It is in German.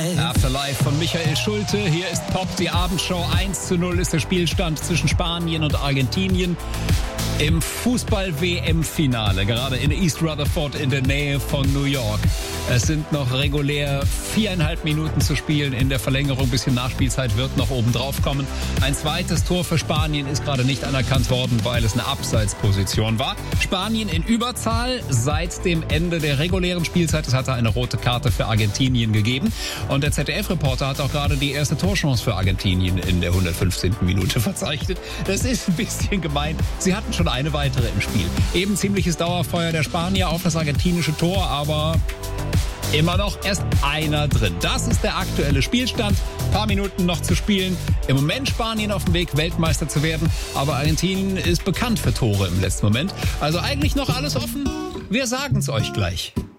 Afterlife von Michael Schulte. Hier ist Pop, die Abendshow. 1:0 ist der Spielstand zwischen Spanien und Argentinien im Fußball-WM-Finale, gerade in East Rutherford in der Nähe von New York. Es sind noch regulär 4,5 Minuten zu spielen in der Verlängerung. Ein bisschen Nachspielzeit wird noch oben drauf kommen. Ein zweites Tor für Spanien ist gerade nicht anerkannt worden, weil es eine Abseitsposition war. Spanien in Überzahl seit dem Ende der regulären Spielzeit. Es hatte eine rote Karte für Argentinien gegeben. Und der ZDF-Reporter hat auch gerade die erste Torchance für Argentinien in der 115. Minute verzeichnet. Das ist ein bisschen gemein. Sie hatten schon eine weitere im Spiel. Eben ziemliches Dauerfeuer der Spanier auf das argentinische Tor, aber immer noch erst einer drin. Das ist der aktuelle Spielstand. Ein paar Minuten noch zu spielen. Im Moment Spanien auf dem Weg, Weltmeister zu werden. Aber Argentinien ist bekannt für Tore im letzten Moment. Also eigentlich noch alles offen. Wir sagen es euch gleich.